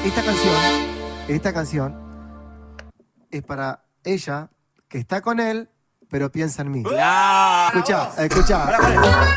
esta canción es para ella que está con él, pero piensa en mí. Claro. Escuchá.